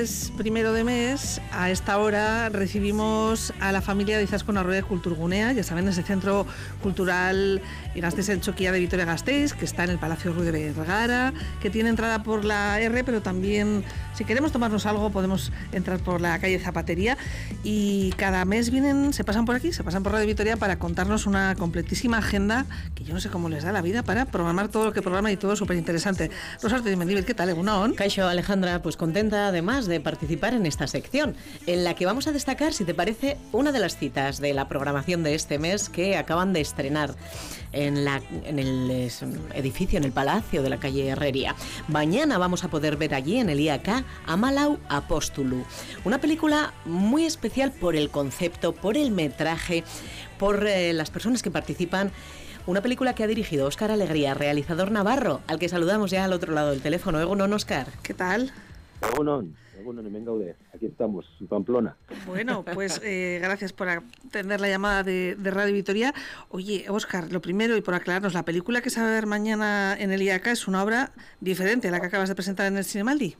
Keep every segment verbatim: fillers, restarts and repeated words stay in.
Es primero de mes, a esta hora recibimos a la familia de Izaskun Arroyo Kulturgunea, ya saben, ese centro cultural y Gasteiz Entxokia de Vitoria-Gasteiz, que está en el Palacio Ruiz de Vergara, que tiene entrada por la R, pero también, si queremos tomarnos algo, podemos entrar por la calle Zapatería, y cada mes vienen, se pasan por aquí, se pasan por Radio Vitoria para contarnos una completísima agenda, que yo no sé cómo les da la vida para programar todo lo que programan y todo súper interesante. Rosa Ortiz Mendívil, ¿qué tal, Egunon? Kaixo, Alejandra, pues contenta además de participar en esta sección, en la que vamos a destacar, si te parece, una de las citas de la programación de este mes que acaban de estrenar en, la, en el edificio, en el Palacio de la calle Herrería. Mañana vamos a poder ver allí, en el I A K, Hamalau Apostolu, una película muy especial por el concepto, por el metraje, por eh, las personas que participan. Una película que ha dirigido Óscar Alegría, realizador navarro, al que saludamos ya al otro lado del teléfono. Egunon, Óscar. ¿Qué tal? Egunon, Egunon, en Mengaude, aquí estamos, en Pamplona. Bueno, pues eh, gracias por atender la llamada de, de Radio Vitoria. Oye, Óscar, lo primero, y por aclararnos, la película que se va a ver mañana en el I A K es una obra diferente a la que acabas de presentar en el Cinemaldi.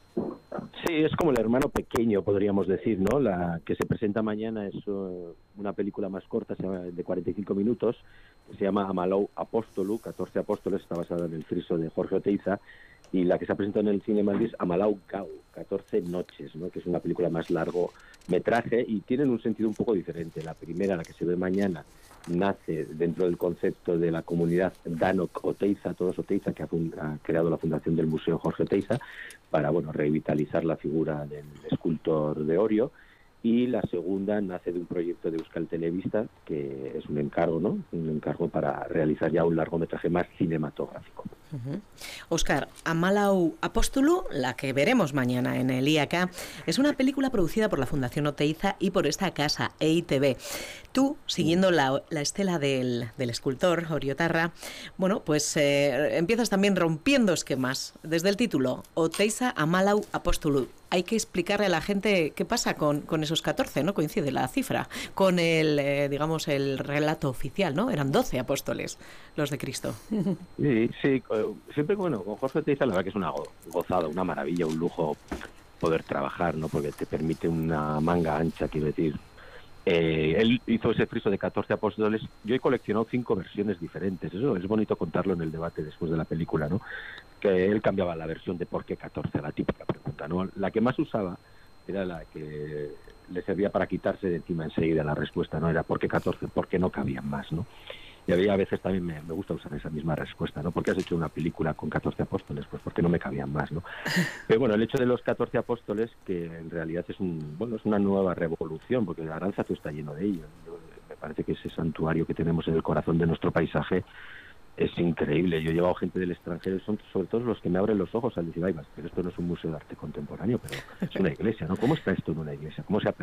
Sí, es como el hermano pequeño, podríamos decir, ¿no? La que se presenta mañana es uh, una película más corta, se llama, de cuarenta y cinco minutos, que se llama Hamalau Apostolu, catorce apóstoles, está basada en el friso de Jorge Oteiza, y la que se ha presentado en el Cinemaldi es Hamalau Gau, catorce noches, ¿no? Que es una película más largometraje y tienen un sentido un poco diferente. La primera, la que se ve mañana, nace dentro del concepto de la comunidad Danok Oteiza, todos Oteiza, que ha, fund- ha creado la fundación del Museo Jorge Oteiza para, bueno, revitalizar la figura del escultor de Orio. Y la segunda nace de un proyecto de Euskal Telebista, que es un encargo, ¿no? Un encargo para realizar ya un largometraje más cinematográfico. Uh-huh. Óscar, Hamalau Apostolu, la que veremos mañana en el I A K, es una película producida por la Fundación Oteiza y por esta casa, E I T B. Tú, siguiendo la, la estela del, del escultor Oriotarra, bueno, pues eh, empiezas también rompiendo esquemas. Desde el título, Oteiza Hamalau Apostolu. Hay que explicarle a la gente qué pasa con, con esos catorce, ¿no? Coincide la cifra con el, eh, digamos, el relato oficial, ¿no? Eran doce apóstoles los de Cristo. Sí, sí, siempre, bueno, con Jorge Oteiza la verdad que es una gozada, una maravilla, un lujo poder trabajar, ¿no? Porque te permite una manga ancha, quiero decir. Eh, él hizo ese friso de catorce apóstoles. Yo he coleccionado cinco versiones diferentes. Eso es bonito contarlo en el debate después de la película, ¿no? Que él cambiaba la versión de por qué catorce, la típica pregunta, ¿no? La que más usaba era la que le servía para quitarse de encima enseguida la respuesta, ¿no? Era por qué catorce, por qué no cabían más, ¿no? Y había a veces también me, me gusta usar esa misma respuesta, ¿no? ¿Por qué has hecho una película con catorce apóstoles? Pues porque no me cabían más, ¿no? Pero bueno, el hecho de los catorce apóstoles, que en realidad es un bueno es una nueva revolución, porque Aránzazu está lleno de ellos. Yo, me parece que ese santuario que tenemos en el corazón de nuestro paisaje es increíble. Yo he llevado gente del extranjero, son sobre todo los que me abren los ojos al decir, ay, pero esto no es un museo de arte contemporáneo, pero es una iglesia, ¿no? ¿Cómo está esto en una iglesia? ¿Cómo se ha